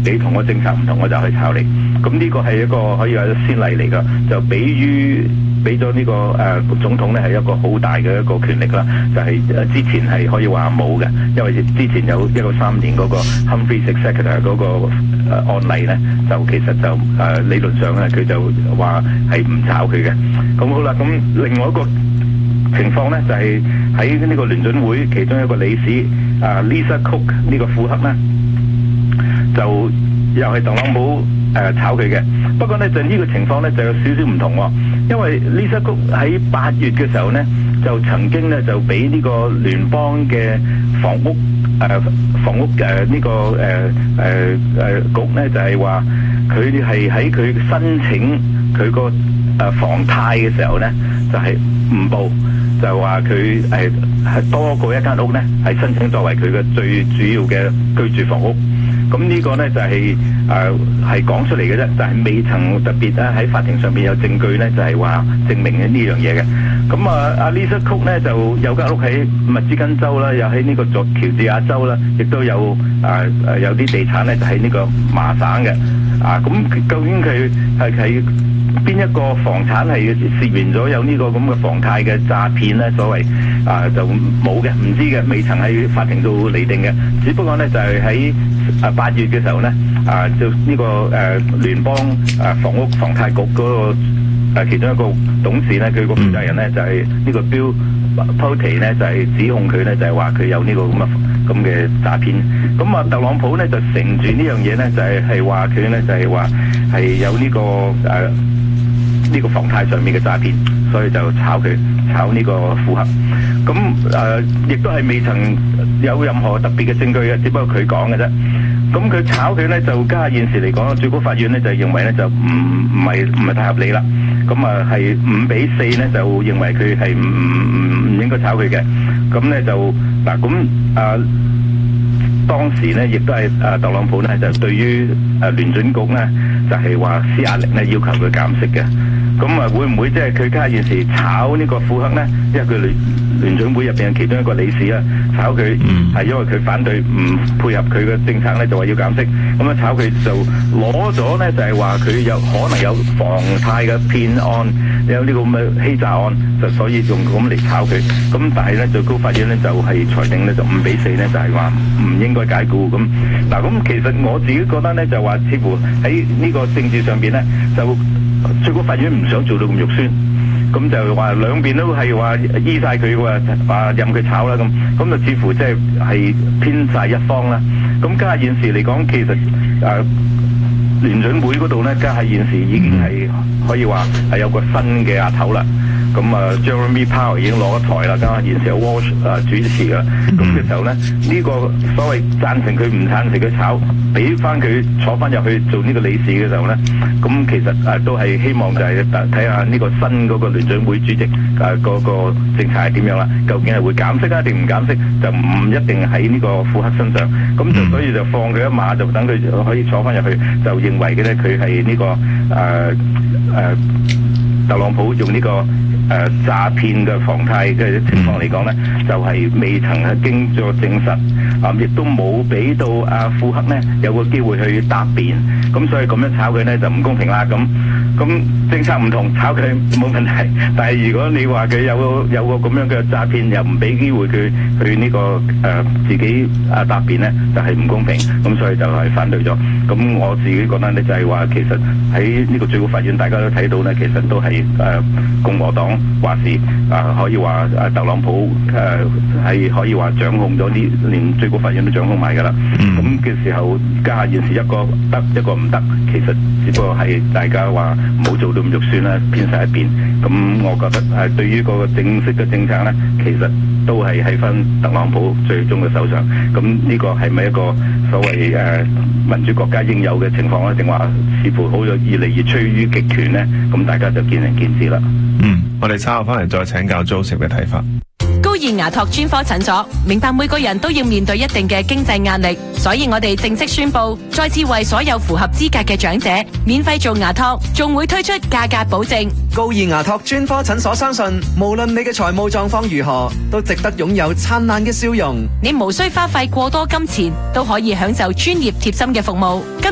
你同我政策唔同，我就去炒你。咁呢個係一個可以話先例嚟㗎，就俾咗呢個總統咧係一個好大嘅一個權力啦，就係之前係可以話冇嘅，因為之前有1913年嗰個 Humphrey's Executor 嗰個案例咧，就其實就理論上咧佢就話係唔炒佢嘅。咁好啦，咁另外一個情況咧就係喺呢個聯準會其中一個理事Lisa Cook 呢個庫克咧，就又係特朗普炒佢嘅。不過咧就呢個情況咧就有少少唔同喎，因為 Lisa Cook 喺8月嘅時候咧就曾經咧就俾呢個聯邦嘅房屋呢個局咧就係話佢係喺佢申請佢個房貸嘅時候咧就係誤報，就話佢係多過一間屋咧係申請作為佢嘅最主要嘅居住房屋。咁呢個咧就係講出嚟嘅啫，就係未曾特別咧喺法庭上邊有證據咧，就係話證明呢樣嘢嘅。咁阿 Lisa Cook 咧就有間屋喺密芝根州啦，又喺呢個喬治亞州啦，亦都有有啲地產咧就喺呢個麻省嘅。咁究竟佢係邊一個房產係涉嫌咗有呢個咁嘅房貸嘅詐騙咧？所謂就冇嘅，唔知嘅，未曾喺法庭度釐定嘅。只不過咧就係喺8月嘅時候咧，就呢個聯邦房屋房貸局嗰個其中一個董事咧，佢個負責人咧就係呢個 Bill Pulte 咧，就係指控佢咧就係話佢有呢個咁嘅詐騙。咁特朗普咧就乘住呢樣嘢咧，就係話佢咧就係話係有呢個呢個房貸上面嘅詐騙，所以就炒呢個庫克。咁亦都係未曾有任何特別嘅證據嘅，只不過佢講嘅啫。咁佢炒佢咧就家下現時嚟講，最高法院咧就認為咧就唔係太合理啦。咁係5-4咧就認為佢係唔應該炒佢嘅。咁咧就嗱咁當時咧亦都係特朗普咧就對於聯準局咧就係話施壓力咧要求佢減息嘅。咁會唔會即係佢家下現時炒呢個庫克咧？因為佢聯準會入邊其中一個理事啊，炒佢係因為佢反對唔配合佢嘅政策咧，就話要減息。咁炒佢就攞咗咧，就係話佢有可能有房貸嘅騙案，有呢個咁嘅欺詐案，就所以用咁嚟炒佢。咁但係咧最高法院咧就係裁定咧就5-4咧就係話唔應該解僱。咁嗱咁其實我自己覺得咧就話似乎喺呢個政治上邊咧就最高法院唔想做到咁肉酸。咁就話兩邊都係話依晒佢喎，話任佢炒啦咁就似乎即係偏晒一方啦。咁家下現時嚟講，其實聯準會嗰度咧，家下現時已經係可以話係有個新嘅阿頭啦。咁Jeremy Powell 已經攞咗台啦，家下現時有 Walsh 主持㗎。咁嘅時候咧，呢個所謂贊成佢唔贊成佢炒，俾翻佢坐翻入去做呢個理事嘅時候咧，咁其實都係希望就係睇下呢個新嗰個聯準會主席嗰個政策係點樣啦。究竟係會減息啊定唔減息，就唔一定喺呢個庫克身上。咁就所以就放佢一馬，就等佢可以坐翻入去，就認為嘅咧佢係呢個特朗普用呢個詐騙嘅房貸嘅情況嚟講咧，就係未曾係經過證實，亦都冇俾到庫克咧有個機會去答辯，咁所以咁樣炒佢咧就唔公平啦。咁政策唔同，炒佢冇問題，但係如果你話佢有個咁樣嘅詐騙，又唔俾機會佢去呢個自己答辯咧，就係唔公平，咁所以就係反對咗。咁我自己覺得咧就係話，其實喺呢個最高法院大家都睇到咧，其實都係共和黨話事，可以話特朗普係可以話掌控咗呢，連最高法院都掌控埋㗎啦。咁嘅時候，家下現時一個得一個唔得，其實只不過係大家話唔好做到咁肉酸啦，偏晒一邊。咁我覺得對於個正式嘅政策咧，其實都係喺翻特朗普最終嘅手上。咁呢個係咪一個所謂民主國家應有嘅情況咧？定話似乎好似越嚟越趨於極權咧？咁大家就見仁見智啦。 我哋稍後翻嚟再請教 Joseph 嘅睇法。 高爾牙托專科診所明白每個人都要面對一定嘅經濟壓力，所以我哋正式宣布，再次為所有符合資格嘅長者免費做牙托，仲會推出價格保證。 高爾牙托專科診所相信，無論你嘅財務狀況如何，都值得擁有燦爛嘅笑容。 你無需花費過多金錢，都可以享受專業貼心嘅服務。